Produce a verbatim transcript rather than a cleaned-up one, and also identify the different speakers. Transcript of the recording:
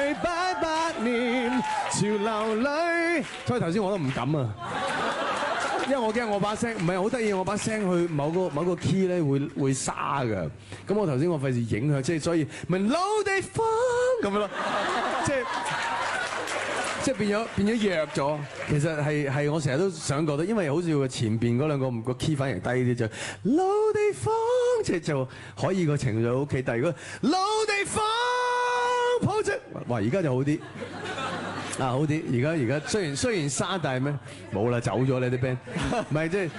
Speaker 1: 淚拜百年，潮流裏。所以頭先我都唔敢啊，因為我驚我把聲唔係好得意，我把聲去某個某個 key 咧會會沙㗎。咁我頭先我費事影響，即係所以咪老地方咁樣咯，即係。即係變咗變咗弱咗，其實係係我成日都想覺得，因為好似佢前邊嗰兩個個 key 反而低啲就老地方，即係就可以個情緒 OK，但係如果老地方抱着，哇而家就好啲，啊好啲，而家而家雖然雖然沙，但係咩冇啦，走咗你啲 band，唔係即係。